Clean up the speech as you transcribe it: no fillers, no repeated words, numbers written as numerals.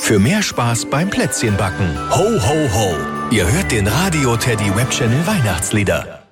für mehr Spaß beim Plätzchenbacken. Ho, ho, ho. Ihr hört den Radio Teddy Web Channel Weihnachtslieder.